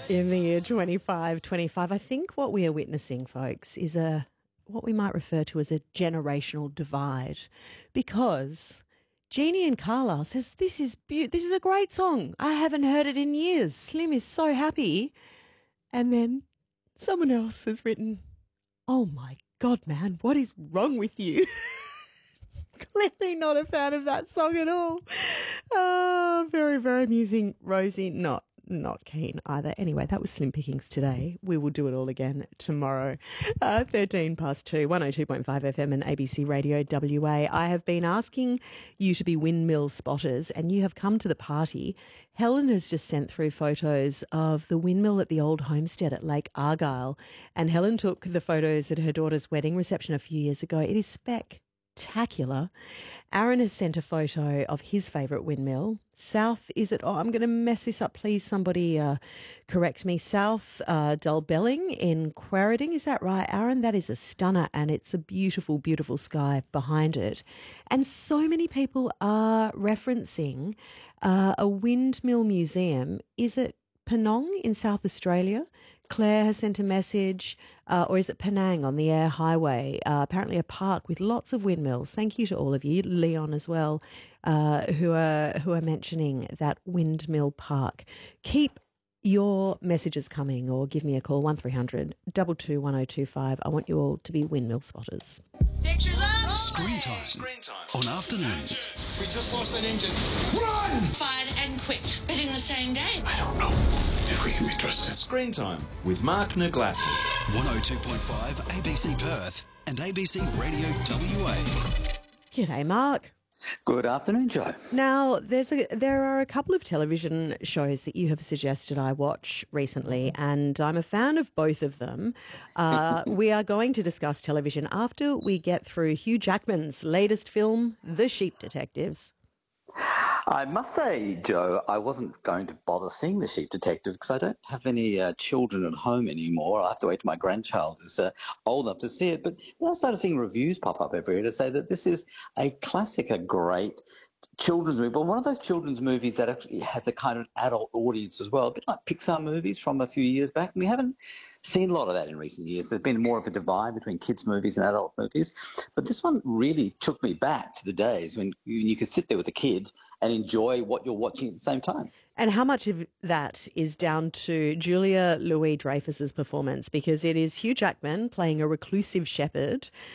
In the year 2525, I think what we are witnessing, folks, is what we might refer to as a generational divide, because Jeannie and Carlisle says this is a great song. I haven't heard it in years. Slim is so happy, and then someone else has written, "Oh my God, man, what is wrong with you?" Clearly not a fan of that song at all. Oh, very, very amusing. Rosie, not keen either. Anyway, that was Slim Pickings today. We will do it all again tomorrow. 13 past 2, 102.5 FM and ABC Radio WA. I have been asking you to be windmill spotters, and you have come to the party. Helen has just sent through photos of the windmill at the old homestead at Lake Argyle, and Helen took the photos at her daughter's wedding reception a few years ago. It is spectacular. Aaron has sent a photo of his favourite windmill. South, is it? Oh, I'm going to mess this up. Please, somebody correct me. South Dulbelling in Quarrading. Is that right, Aaron? That is a stunner, and it's a beautiful, beautiful sky behind it. And so many people are referencing a windmill museum. Is it Penang in South Australia? Claire has sent a message, or is it Penang on the Air Highway? Apparently a park with lots of windmills. Thank you to all of you, Leon as well, who are mentioning that windmill park. Keep your messages coming, or give me a call, 1300 222 1025. I want you all to be windmill spotters. Pictures up. Screen time on afternoons. We just lost an engine. Run! Fired and quit, but in the same day. I don't know if we can be trusted. Screen Time with Mark Naglassis. 102.5 ABC Perth and ABC Radio WA. G'day, Mark. Good afternoon, Joe. Now, there are a couple of television shows that you have suggested I watch recently, and I'm a fan of both of them. We are going to discuss television after we get through Hugh Jackman's latest film, The Sheep Detectives. I must say, Joe, I wasn't going to bother seeing The Sheep Detective because I don't have any children at home anymore. I have to wait till my grandchild is old enough to see it. But then I started seeing reviews pop up every year to say that this is a classic, a great children's movie, but one of those children's movies that actually has a kind of adult audience as well, a bit like Pixar movies from a few years back. We haven't seen a lot of that in recent years. There's been more of a divide between kids' movies and adult movies. But this one really took me back to the days when you could sit there with a kid and enjoy what you're watching at the same time. And how much of that is down to Julia Louis-Dreyfus's performance? Because it is Hugh Jackman playing a reclusive shepherd